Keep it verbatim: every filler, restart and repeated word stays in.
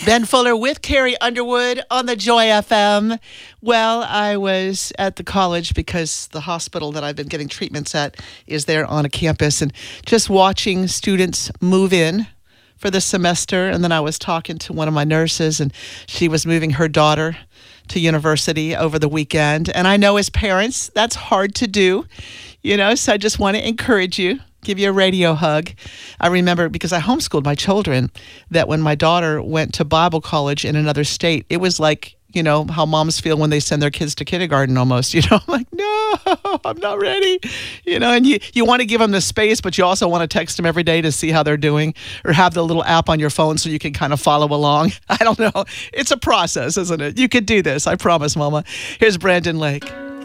Ben Fuller with Carrie Underwood on the Joy F M. Well, I was at the college because the hospital that I've been getting treatments at is there on a campus, and just watching students move in for the semester. And then I was talking to one of my nurses, and she was moving her daughter to university over the weekend. And I know as parents, that's hard to do, you know, so I just want to encourage you. Give you a radio hug. I remember, because I homeschooled my children, that when my daughter went to Bible college in another state, it was like, you know, how moms feel when they send their kids to kindergarten almost, you know, I'm like, no, I'm not ready, you know, and you, you want to give them the space, but you also want to text them every day to see how they're doing, or have the little app on your phone so you can kind of follow along. I don't know. It's a process, isn't it? You could do this. I promise, Mama. Here's Brandon Lake.